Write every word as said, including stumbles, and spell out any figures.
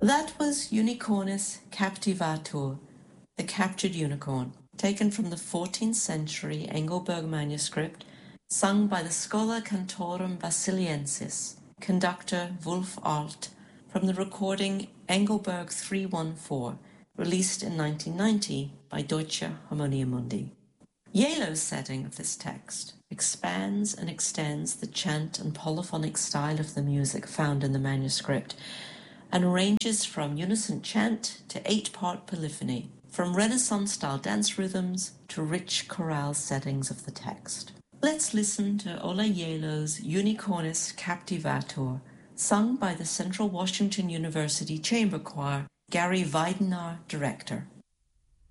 That was Unicornis Captivator, the captured unicorn, taken from the fourteenth century Engelberg manuscript, sung by the Schola Cantorum Basiliensis, conductor Wulf Alt, from the recording Engelberg three one four, released in nineteen ninety by Deutsche Harmonia Mundi. Yellow's setting of this text expands and extends the chant and polyphonic style of the music found in the manuscript, and ranges from unison chant to eight-part polyphony, from Renaissance-style dance rhythms to rich chorale settings of the text. Let's listen to Ola Yellow's Unicornis Captivator, sung by the Central Washington University Chamber Choir, Gary Weidenar, director.